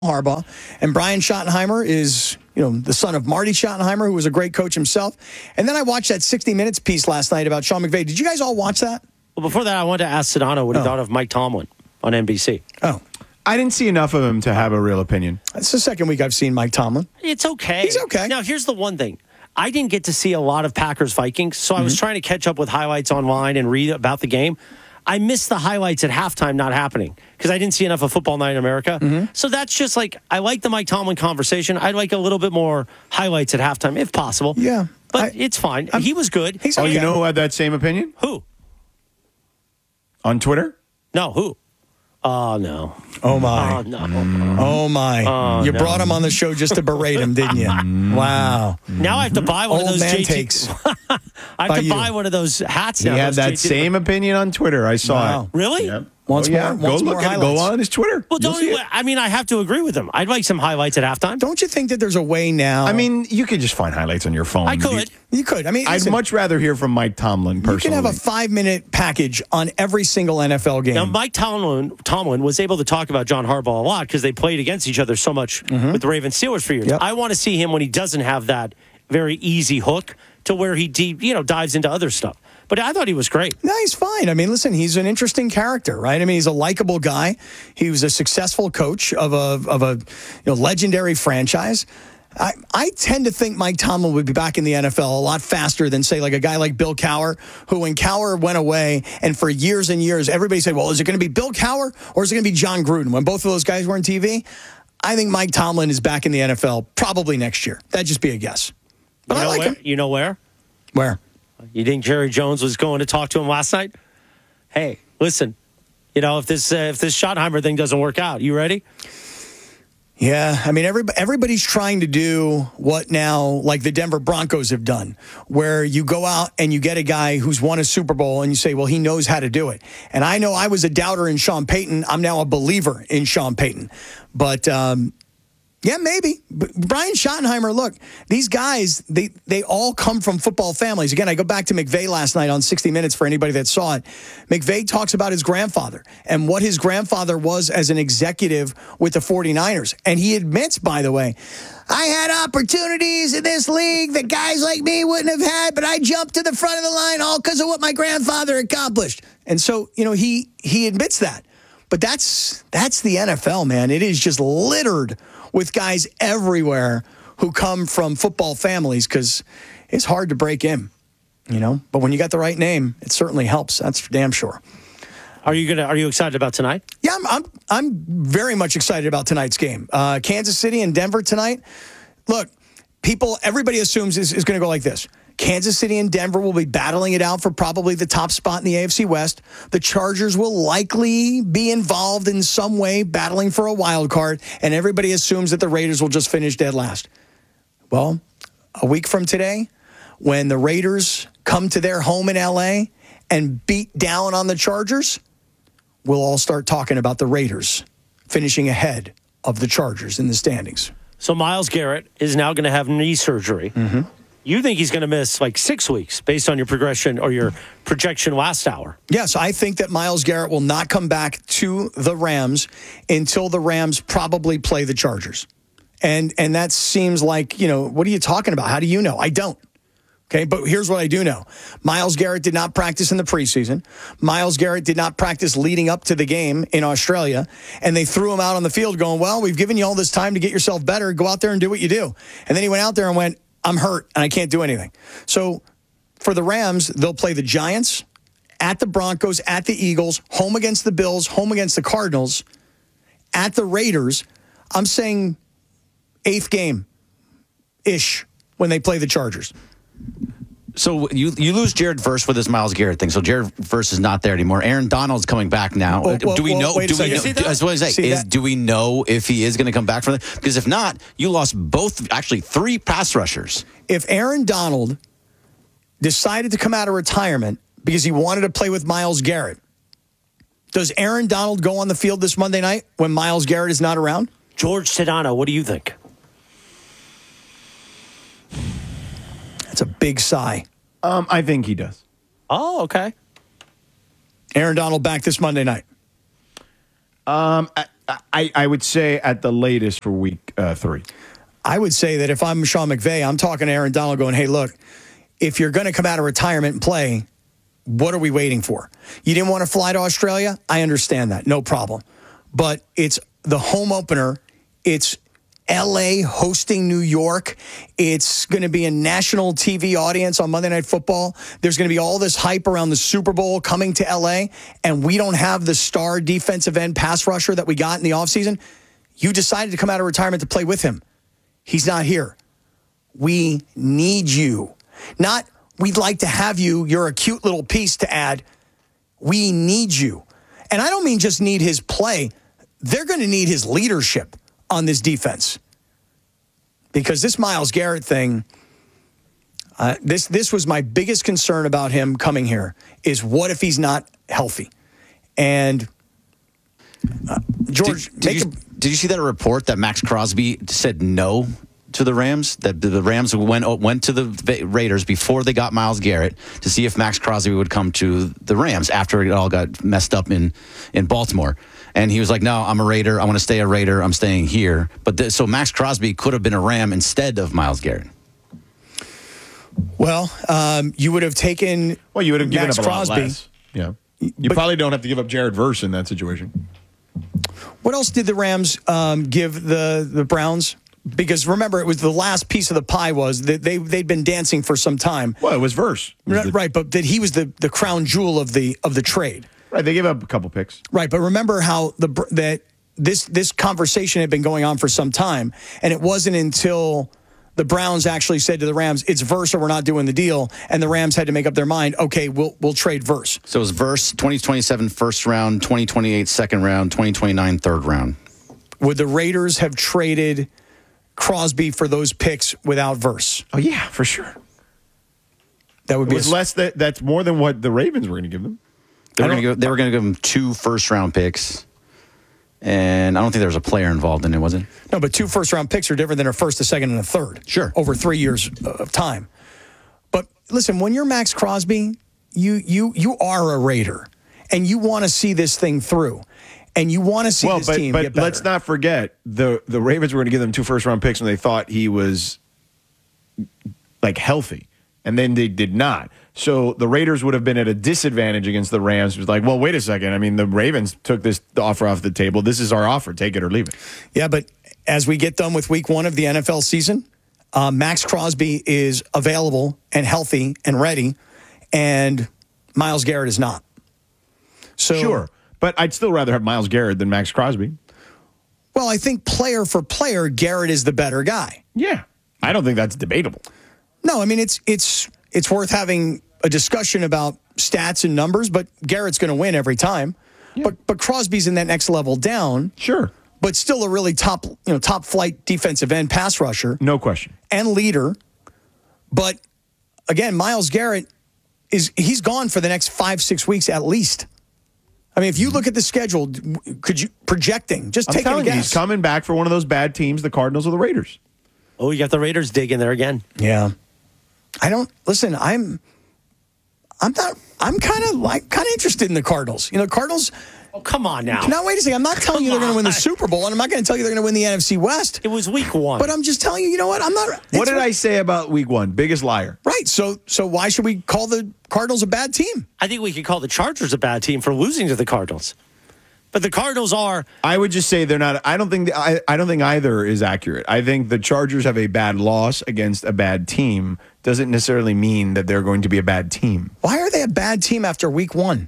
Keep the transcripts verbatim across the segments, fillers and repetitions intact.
Harbaugh. And Brian Schottenheimer is, you know, the son of Marty Schottenheimer, who was a great coach himself. And then I watched that sixty minutes piece last night about Sean McVay. Did you guys all watch that? Well, before that, I wanted to ask Sedano what he Oh. thought of Mike Tomlin on N B C. Oh. I didn't see enough of him to have a real opinion. It's the second week I've seen Mike Tomlin. It's okay. He's okay. Now, here's the one thing. I didn't get to see a lot of Packers-Vikings, so I was trying to catch up with highlights online and read about the game. I missed the highlights at halftime not happening because I didn't see enough of Football Night in America. Mm-hmm. So that's just like, I like the Mike Tomlin conversation. I'd like a little bit more highlights at halftime if possible. Yeah. But I, it's fine. I'm, he was good. He's Oh, okay. you know who had that same opinion? Who? On Twitter? No, who? Oh, no. Oh, my. Oh, no. Oh, my. Oh, you no. brought him on the show just to berate him, didn't you? Wow. Now I have to buy one Old of those man J T takes. I have By to you. buy one of those hats He now. had those that J T same opinion on Twitter. I saw Wow. it. Really? Yep. Once oh, yeah. more- Go once look more at it. Go highlights. on his Twitter. Well, You'll don't see you? it. I mean, I have to agree with him. I'd like some highlights at halftime. Don't you think that there's a way now? I mean, you could just find highlights on your phone. I could. you could. I mean, I'd listen, much rather hear from Mike Tomlin you personally. can have a five-minute package on every single N F L game. Now, Mike Tomlin, Tomlin was able to talk about John Harbaugh a lot because they played against each other so much with the Ravens Steelers for years. Yep. I want to see him when he doesn't have that very easy hook to where he deep, you know, dives into other stuff. But I thought he was great. No, he's fine. I mean, listen, he's an interesting character, right? I mean, he's a likable guy. He was a successful coach of a of a you know, legendary franchise. I, I tend to think Mike Tomlin would be back in the N F L a lot faster than, say, like a guy like Bill Cowher, who when Cowher went away, and for years and years, everybody said, well, is it going to be Bill Cowher or is it going to be John Gruden? When both of those guys were on T V, I think Mike Tomlin is back in the N F L probably next year. That'd just be a guess. But you I know like where? him. You know where? Where? You think Jerry Jones was going to talk to him last night? Hey, listen, you know, if this uh, if this Schottenheimer thing doesn't work out, you ready? Yeah, I mean, every, everybody's trying to do what now, like the Denver Broncos have done, where you go out and you get a guy who's won a Super Bowl and you say, well, he knows how to do it. And I know I was a doubter in Sean Payton. I'm now a believer in Sean Payton. But, um, yeah, maybe. But Brian Schottenheimer, look, these guys, they, they all come from football families. Again, I go back to McVay last night on sixty minutes for anybody that saw it. McVay talks about his grandfather and what his grandfather was as an executive with the 49ers. And he admits, by the way, I had opportunities in this league that guys like me wouldn't have had, but I jumped to the front of the line all because of what my grandfather accomplished. And so, you know, he he admits that. But that's that's the N F L, man. It is just littered with guys everywhere who come from football families because it's hard to break in, you know. But when you got the right name, it certainly helps. That's for damn sure. Are you gonna? Are you excited about tonight? Yeah, I'm I'm, I'm very much excited about tonight's game. Uh, Kansas City and Denver tonight. Look, people, everybody assumes is, is going to go like this. Kansas City and Denver will be battling it out for probably the top spot in the A F C West. The Chargers will likely be involved in some way, battling for a wild card, and everybody assumes that the Raiders will just finish dead last. Well, a week from today, when the Raiders come to their home in L A and beat down on the Chargers, we'll all start talking about the Raiders finishing ahead of the Chargers in the standings. So Myles Garrett is now going to have knee surgery. Mm-hmm. You think he's going to miss like six weeks based on your progression or your projection last hour? Yes, I think that Myles Garrett will not come back to the Rams until the Rams probably play the Chargers. And and that seems like, you know, what are you talking about? How do you know? I don't. Okay, but here's what I do know. Myles Garrett did not practice in the preseason. Myles Garrett did not practice leading up to the game in Australia. And they threw him out on the field going, well, we've given you all this time to get yourself better. Go out there and do what you do. And then he went out there and went, I'm hurt and I can't do anything. So for the Rams, they'll play the Giants, at the Broncos, at the Eagles, home against the Bills, home against the Cardinals, at the Raiders. I'm saying eighth game-ish when they play the Chargers. So you you lose Jared Verse with this Myles Garrett thing. So Jared Verse is not there anymore. Aaron Donald's coming back now. Well, well, do we well, know? wait a Do we know? second. That's what I say. See Is that? do we know if he is going to come back from it? Because if not, you lost both, actually three pass rushers. If Aaron Donald decided to come out of retirement because he wanted to play with Myles Garrett, does Aaron Donald go on the field this Monday night when Myles Garrett is not around? George Sedano, what do you think? That's a big sigh. Um, I think he does. Oh, okay. Aaron Donald back this Monday night. Um, I, I, I would say at the latest for week uh, three. I would say that if I'm Sean McVay, I'm talking to Aaron Donald going, hey, look, if you're going to come out of retirement and play, what are we waiting for? You didn't want to fly to Australia? I understand that. No problem. But it's the home opener. It's L A hosting New York. It's going to be a national T V audience on Monday Night Football. There's going to be all this hype around the Super Bowl coming to L A, and we don't have the star defensive end pass rusher that we got in the offseason. You decided to come out of retirement to play with him. He's not here. We need you. Not, we'd like to have you. You're a cute little piece to add. We need you. And I don't mean just need his play. They're going to need his leadership on this defense. Because this Myles Garrett thing, uh, this this was my biggest concern about him coming here, is what if he's not healthy? And uh, George, did, did, you, a, did you see that report that Max Crosby said no to the Rams? That the Rams went went to the Raiders before they got Myles Garrett to see if Max Crosby would come to the Rams after it all got messed up in, in Baltimore. And he was like, no, I'm a Raider. I want to stay a Raider. I'm staying here. But th- so Max Crosby could have been a Ram instead of Myles Garrett. Well, um, you would have taken Well, you would have given Max up a Crosby. lot less. Yeah. You But- probably don't have to give up Jared Verse in that situation. What else did the Rams um, give the, the Browns? Because remember, it was the last piece of the pie was that they, they'd been dancing for some time. Well, it was Verse. It was Right, the- right, but that he was the, the crown jewel of the of the trade. Right, they gave up a couple picks. Right, but remember how the that this this conversation had been going on for some time, and it wasn't until the Browns actually said to the Rams, "It's Verse, or we're not doing the deal," and the Rams had to make up their mind. Okay, we'll we'll trade Verse. So it was Verse, twenty twenty-seven first round, twenty twenty-eight second round, twenty twenty-nine third round. Would the Raiders have traded Crosby for those picks without Verse? Oh, yeah, for sure. That would It be was a, less that that's more than what the Ravens were going to give them. They I were going to give. They were going to give him two first round picks, and I don't think there was a player involved in it, was it? no, but two first round picks are different than a first, a second, and a third. Sure. Over three years of time. But listen, when you're Max Crosby, you you you are a Raider, and you want to see this thing through, and you want to see Well, this but team but get better. let's not forget the the Ravens were going to give them two first round picks when they thought he was like healthy, and then they did not. So the Raiders would have been at a disadvantage against the Rams. It was like, well, wait a second. I mean, the Ravens took this offer off the table. This is our offer. Take it or leave it. Yeah, but as we get done with week one of the N F L season, uh, Max Crosby is available and healthy and ready, and Myles Garrett is not. So Sure, but I'd still rather have Myles Garrett than Max Crosby. Well, I think player for player, Garrett is the better guy. Yeah, I don't think that's debatable. No, I mean it's it's it's worth having a discussion about stats and numbers, but Garrett's going to win every time. Yeah. But but Crosby's in that next level down, Sure, but still a really top you know top flight defensive end pass rusher no question. and leader. But again, Myles Garrett is he's gone for the next five six weeks at least. I mean, if you look at the schedule, could you projecting just I'm taking a telling you, guess? he's coming back for one of those bad teams, the Cardinals or the Raiders. Oh, you got the Raiders digging there again. Yeah. I don't listen, I'm I'm not I'm kind of like kind of interested in the Cardinals. You know, Cardinals Oh, come on now. now wait a second. I'm not telling you they're going to win the on. Super Bowl, and I'm not going to tell you they're going to win the N F C West. It was week one. But I'm just telling you, you know what? I'm not What it's- did I say about week one? Biggest liar. Right. So so why should we call the Cardinals a bad team? I think we could call the Chargers a bad team for losing to the Cardinals. But the Cardinals are I would just say they're not. I don't think. I, I don't think either is accurate. I think the Chargers have a bad loss against a bad team. Doesn't necessarily mean that they're going to be a bad team. Why are they a bad team after week one?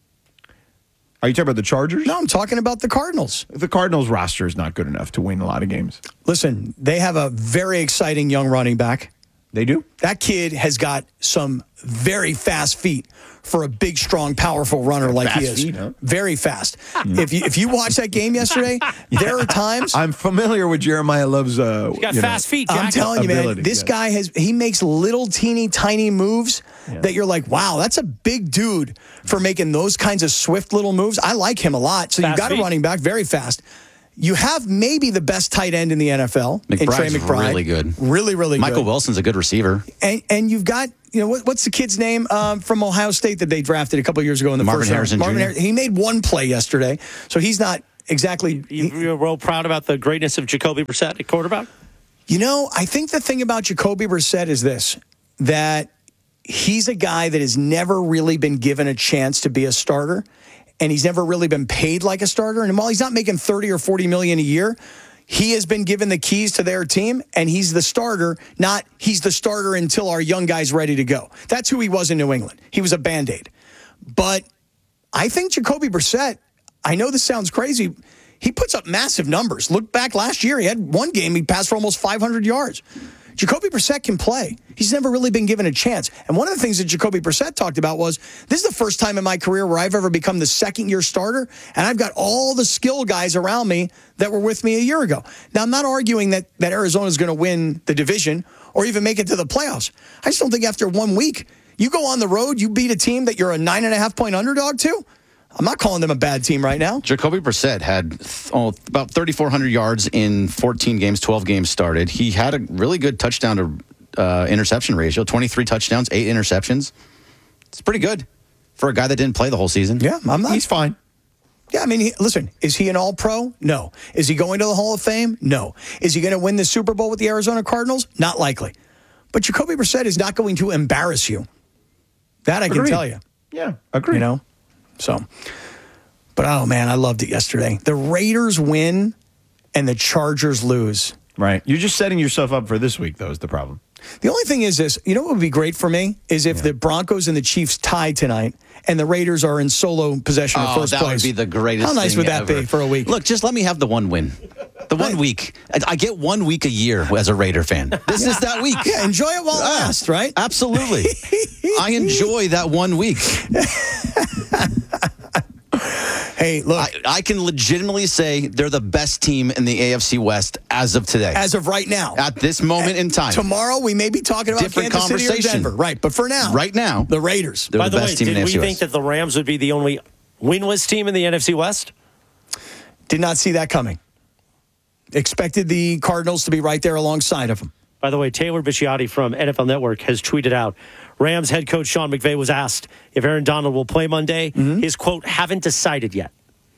Are you talking about the Chargers? No, I'm talking about the Cardinals. The Cardinals roster is not good enough to win a lot of games. Listen, they have a very exciting young running back. They do. That kid has got some very fast feet for a big, strong, powerful runner like he Fast is. feet, huh? Very fast. if you if you watch that game yesterday, there are times I'm familiar with Jeremiah Love's. Uh, you got you know, fast feet, I'm Jack. telling you, man, ability, this yes. guy has he makes little teeny tiny moves Yeah. that you're like, wow, that's a big dude for making those kinds of swift little moves. I like him a lot. So you've Fast got a feet. running back, very fast. You have maybe the best tight end in the N F L, in Trey McBride's McBride. really good. Really, really Michael good. Wilson's a good receiver. And and you've got, you know, what, what's the kid's name um, from Ohio State that they drafted a couple of years ago in the Marvin first Harrison round? Marvin Junior Harrison. He made one play yesterday, so he's not exactly. You, you're real proud about the greatness of Jacoby Brissett at quarterback? You know, I think the thing about Jacoby Brissett is this, that he's a guy that has never really been given a chance to be a starter, and he's never really been paid like a starter. And while he's not making thirty or forty million a year, he has been given the keys to their team, and he's the starter, not he's the starter until our young guy's ready to go. That's who he was in New England. He was a Band-Aid. But I think Jacoby Brissett, I know this sounds crazy, he puts up massive numbers. Look back last year, he had one game, he passed for almost five hundred yards. Jacoby Brissett can play. He's never really been given a chance. And one of the things that Jacoby Brissett talked about was, this is the first time in my career where I've ever become the second-year starter, and I've got all the skill guys around me that were with me a year ago. Now, I'm not arguing that, that Arizona is going to win the division or even make it to the playoffs. I just don't think after one week, you go on the road, you beat a team that you're a nine and a half point underdog to. I'm not calling them a bad team right now. Jacoby Brissett had oh, about thirty-four hundred yards in fourteen games, twelve games started. He had a really good touchdown to uh, interception ratio, twenty-three touchdowns, eight interceptions. It's pretty good for a guy that didn't play the whole season. Yeah, I'm not. He's fine. Yeah, I mean, he, listen, is he an all-pro? No. Is he going to the Hall of Fame? No. Is he going to win the Super Bowl with the Arizona Cardinals? Not likely. But Jacoby Brissett is not going to embarrass you. That I can Agreed. tell you. Yeah, agree. You know? So, but oh man, I loved it yesterday. The Raiders win and the Chargers lose. Right. You're just setting yourself up for this week, though, is the problem. The only thing is this, you know what would be great for me is if Yeah. the Broncos and the Chiefs tie tonight and the Raiders are in solo possession of Oh, first that place. would be the greatest How nice thing would that ever. be for a week? Look, just let me have the one win. The one Right. week. I, I get one week a year as a Raider fan. This is that week. Yeah, enjoy it while it Ah, lasts, right? Absolutely. I enjoy that one week. Hey, look, I, I can legitimately say they're the best team in the A F C West as of today. as of right now. At this moment in time. Tomorrow we may be talking about Different Kansas City or conversation. Denver. Right, but for now, Right now. the Raiders. They're By the the best way, team in did the we A F C think West. that the Rams would be the only winless team in the N F C West? Did not see that coming. Expected the Cardinals to be right there alongside of them. By the way, Taylor Bisciotti from N F L Network has tweeted out, Rams head coach Sean McVay was asked if Aaron Donald will play Monday. Mm-hmm. His quote, haven't decided yet.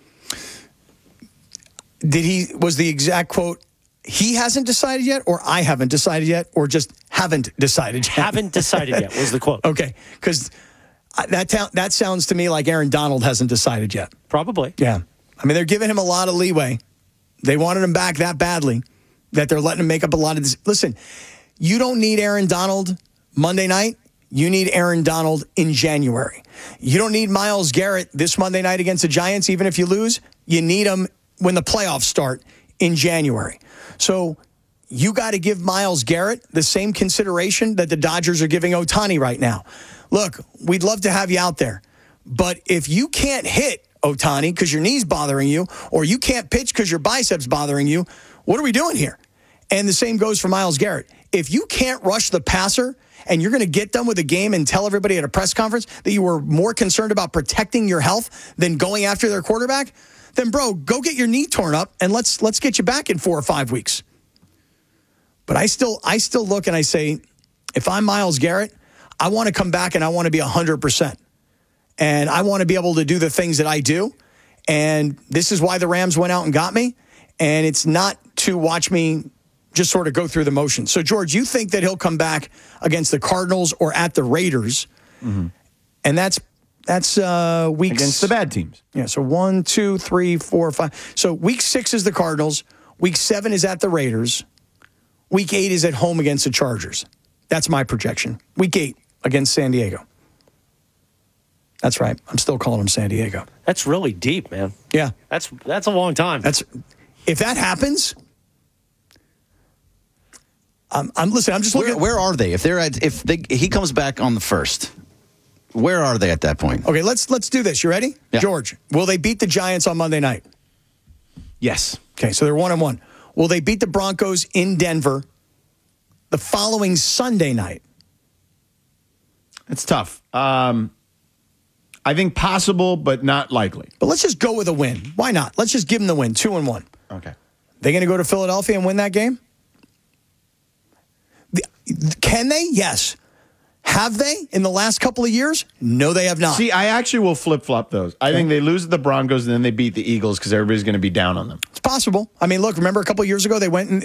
Did he, was the exact quote, he hasn't decided yet, or I haven't decided yet, or just haven't decided yet? Haven't decided yet was the quote. Okay, because that, ta- that sounds to me like Aaron Donald hasn't decided yet. Probably. Yeah. I mean, they're giving him a lot of leeway. They wanted him back that badly that they're letting him make up a lot of this. Listen, you don't need Aaron Donald Monday night. You need Aaron Donald in January. You don't need Myles Garrett this Monday night against the Giants, even if you lose. You need him when the playoffs start in January. So you got to give Myles Garrett the same consideration that the Dodgers are giving Ohtani right now. Look, we'd love to have you out there, but if you can't hit Ohtani because your knee's bothering you, or you can't pitch because your biceps bothering you, what are we doing here? And the same goes for Myles Garrett. If you can't rush the passer and you're going to get done with the game and tell everybody at a press conference that you were more concerned about protecting your health than going after their quarterback, then bro, go get your knee torn up and let's let's get you back in four or five weeks. But I still I still look and I say, if I'm Myles Garrett, I want to come back and I want to be one hundred percent. And I want to be able to do the things that I do. And this is why the Rams went out and got me. And it's not to watch me just sort of go through the motions. So, George, you think that he'll come back against the Cardinals or at the Raiders. Mm-hmm. And that's that's uh, weeks. Against the bad teams. Yeah, so one, two, three, four, five. So week six is the Cardinals. Week seven is at the Raiders. Week eight is at home against the Chargers. That's my projection. Week eight against San Diego. That's right. I'm still calling them San Diego. That's really deep, man. Yeah. That's that's a long time. That's if that happens. I'm, I'm listen. I'm just looking. Where, where are they? If they're at, if they, he comes back on the first, where are they at that point? Okay, let's let's do this. You ready, Yeah. George? Will they beat the Giants on Monday night? Yes. Okay, so they're one and one. Will they beat the Broncos in Denver the following Sunday night? It's tough. Um, I think possible, but not likely. But let's just go with a win. Why not? Let's just give them the win, two and one. Okay. They going to go to Philadelphia and win that game? The, can they? Yes. Have they in the last couple of years? No, they have not. See, I actually will flip flop those. I think they lose to the Broncos and then they beat the Eagles because everybody's going to be down on them. It's possible. I mean, look, remember a couple of years ago they went and